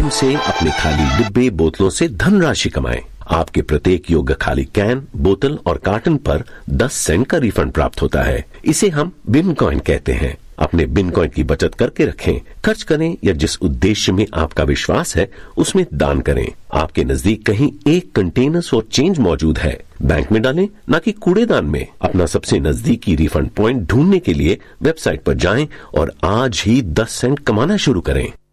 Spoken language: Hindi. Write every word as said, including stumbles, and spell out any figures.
से अपने खाली डिब्बे बोतलों से धनराशि कमाएं। आपके प्रत्येक योग्य खाली कैन, बोतल और कार्टन पर दस सेंट का रिफंड प्राप्त होता है। इसे हम बिन कॉइन कहते हैं। अपने बिन कॉइन की बचत करके रखें, खर्च करें या जिस उद्देश्य में आपका विश्वास है उसमें दान करें। आपके नजदीक कहीं एक कंटेनर्स और चेंज मौजूद है, बैंक में डालें, न कि कूड़ेदान में। अपना सबसे नजदीकी रिफंड पॉइंट ढूंढने के लिए वेबसाइट पर जाएं और आज ही दस सेंट कमाना शुरू करें।